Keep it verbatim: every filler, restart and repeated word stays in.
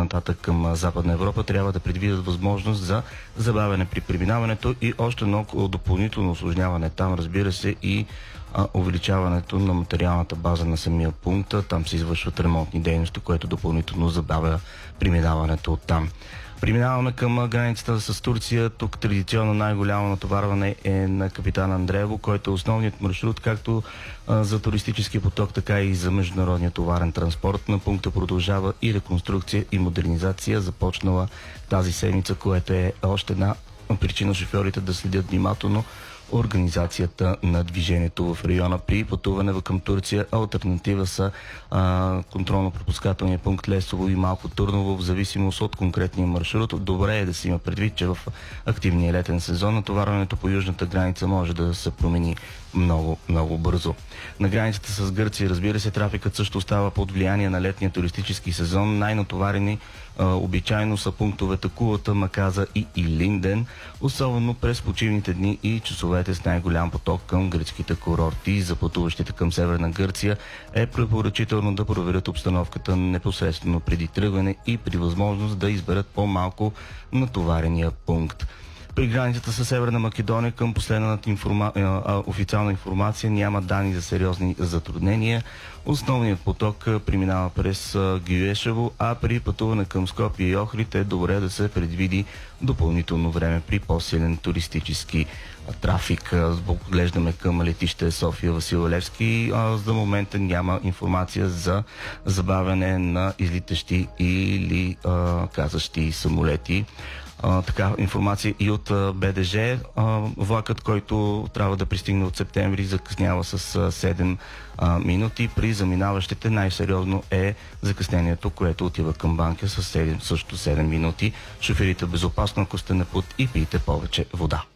нататък към Западна Европа, трябва да предвидят възможност за забавяне при преминаването и още едно допълнително усложняване там, разбира се, и а, увеличаването на материалната база на самия пункт. Там се извършват ремонтни дейности, което допълнително забавя преминаването от там. Преминаваме към границата с Турция. Тук традиционно най-голямо натоварване е на Капитан Андреево, който е основният маршрут както а, за туристически поток, така и за международния товарен транспорт. На пункта продължава и реконструкция и модернизация, започнала тази седмица, което е още една причина шофьорите да следят внимателно организацията на движението в района при пътуване към Турция. Алтернатива са а, контролно-пропускателния пункт Лесово и Малко Турново, в зависимост от конкретния маршрут. Добре е да се има предвид, че в активния летен сезон натоварването по южната граница може да се промени много, много бързо. На границата с Гърция, разбира се, трафикът също остава под влияние на летния туристически сезон. Най-натоварени а, обичайно са пунктовете Кулата, Маказа и Илинден, особено през почивните дни и часовете с най-голям поток към гръцките курорти. За пътуващите към Северна Гърция е препоръчително да проверят обстановката непосредствено преди тръгване и при възможност да изберат по-малко натоварения пункт. При границата с Северна Македония към последната информа... официална информация няма данни за сериозни затруднения. Основният поток преминава през Гюешево, а при пътуване към Скопие и Охрид е добре да се предвиди допълнително време при по-силен туристически трафик. Поглеждаме към летище София Васил Левски. За момента няма информация за забавяне на излитащи или а, казащи самолети. Uh, така, информация и от uh, БДЖ. Uh, влакът, който трябва да пристигне от септември, закъснява с uh, седем uh, минути. При заминаващите най-сериозно е закъснението, което отива към Банкя с седем, също седем минути. Шофирите безопасно, ако сте на път, и пийте повече вода.